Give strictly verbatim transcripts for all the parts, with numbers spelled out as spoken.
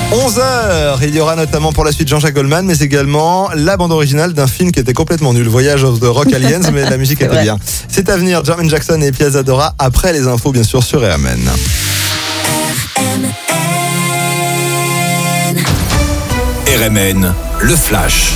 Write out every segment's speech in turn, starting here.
onze heures, il y aura notamment pour la suite Jean-Jacques Goldman, mais également la bande originale d'un film qui était complètement nul, Voyage of the Rock Aliens, mais la musique était vrai. bien. C'est à venir, Jermaine Jackson et Piazza Dora, après les infos bien sûr sur R M N. R M N, le Flash.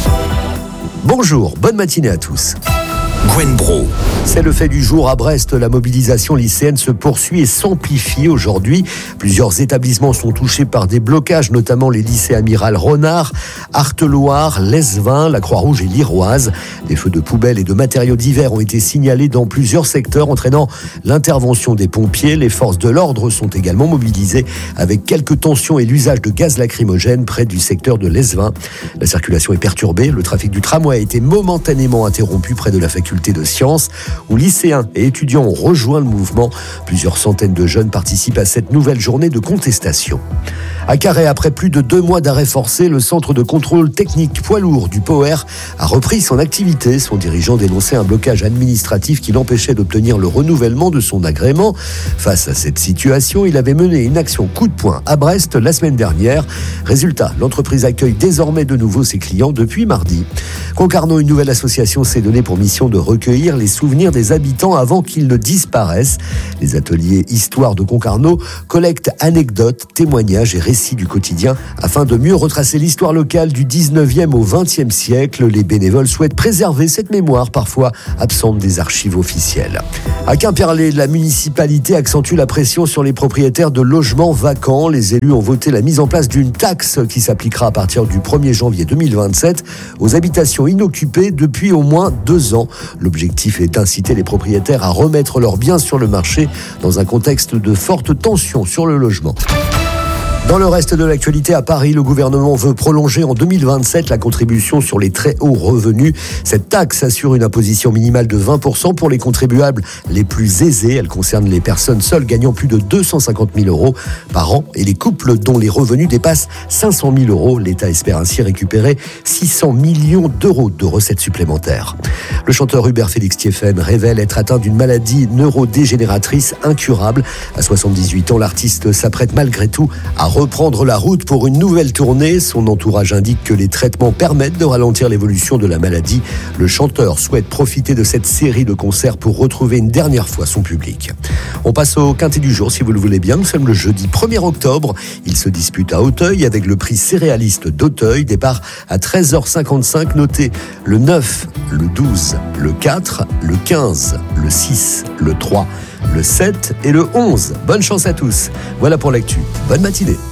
Bonjour, bonne matinée à tous. Gwen Bro. C'est le fait du jour à Brest. La mobilisation lycéenne se poursuit et s'amplifie aujourd'hui. Plusieurs établissements sont touchés par des blocages, notamment les lycées Amiral Renard, Artheloire, Lesvin, la Croix-Rouge et l'Iroise. Des feux de poubelles et de matériaux divers ont été signalés dans plusieurs secteurs, entraînant l'intervention des pompiers. Les forces de l'ordre sont également mobilisées avec quelques tensions et l'usage de gaz lacrymogène près du secteur de Lesvin. La circulation est perturbée. Le trafic du tramway a été momentanément interrompu près de la faculté de sciences, où lycéens et étudiants ont rejoint le mouvement. Plusieurs centaines de jeunes participent à cette nouvelle journée de contestation. À Carhaix, après plus de deux mois d'arrêt forcé, le centre de contrôle technique poids lourd du P O R a repris son activité. Son dirigeant dénonçait un blocage administratif qui l'empêchait d'obtenir le renouvellement de son agrément. Face à cette situation, il avait mené une action coup de poing à Brest la semaine dernière. Résultat, l'entreprise accueille désormais de nouveau ses clients depuis mardi. Concarneau, une nouvelle association s'est donnée pour mission de recueillir les souvenirs des habitants avant qu'ils ne disparaissent. Les ateliers Histoire de Concarneau collectent anecdotes, témoignages et récits du quotidien afin de mieux retracer l'histoire locale du dix-neuvième au vingtième siècle. Les bénévoles souhaitent préserver cette mémoire parfois absente des archives officielles. À Quimperlé, la municipalité accentue la pression sur les propriétaires de logements vacants. Les élus ont voté la mise en place d'une taxe qui s'appliquera à partir du premier janvier deux mille vingt-sept aux habitations inoccupées depuis au moins deux ans. L'objectif est d'inciter les propriétaires à remettre leurs biens sur le marché dans un contexte de forte tension sur le logement. Dans le reste de l'actualité, à Paris, le gouvernement veut prolonger en deux mille vingt-sept la contribution sur les très hauts revenus. Cette taxe assure une imposition minimale de vingt pour cent pour les contribuables les plus aisés. Elle concerne les personnes seules gagnant plus de deux cent cinquante mille euros par an et les couples dont les revenus dépassent cinq cent mille euros. L'État espère ainsi récupérer six cents millions d'euros de recettes supplémentaires. Le chanteur Hubert Félix Thiéfaine révèle être atteint d'une maladie neurodégénératrice incurable. À soixante-dix-huit ans, l'artiste s'apprête malgré tout à reprendre la route pour une nouvelle tournée. Son entourage indique que les traitements permettent de ralentir l'évolution de la maladie. Le chanteur souhaite profiter de cette série de concerts pour retrouver une dernière fois son public. On passe au quintet du jour, si vous le voulez bien. Nous sommes le jeudi premier octobre. Il se dispute à Auteuil avec le prix céréaliste d'Auteuil. Départ à treize heures cinquante-cinq. Notez le neuf, le douze, le quatre, le quinze, le six, le trois, le sept et le onze. Bonne chance à tous. Voilà pour l'actu. Bonne matinée.